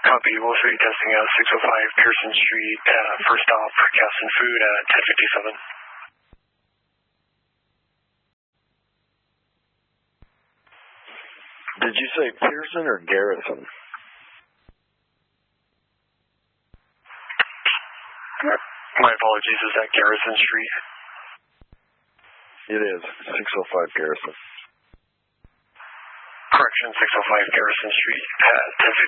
Copy, Wolf 8 testing out 605 Pearson Street, first stop for Captain Food at 1057. Did you say Pearson or Garrison? My apologies, is that Garrison Street? It is, 605 Garrison. Correction, 605 Garrison Street at